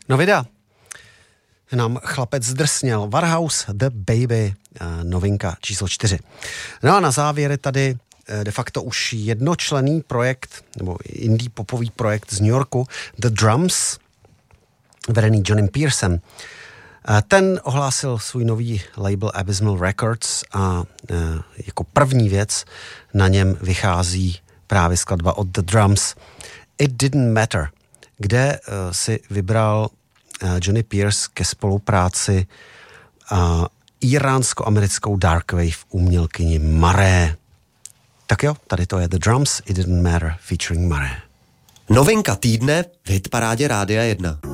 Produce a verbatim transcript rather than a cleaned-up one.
No vida, nám chlapec zdrsněl. Warhouse The Baby, novinka číslo čtyři. No a na závěr je tady de facto už jednočlenný projekt, nebo indie popový projekt z New Yorku, The Drums, vedený Johnnym Piercem. Ten ohlásil svůj nový label Abysmal Records a jako první věc na něm vychází právě skladba od The Drums It Didn't Matter, kde si vybral Johnny Pierce ke spolupráci iránsko-americkou darkwave umělkyni Maré. Tak jo, tady to je The Drums It Didn't Matter featuring Maré. Novinka týdne v hitparádě Rádia jedna.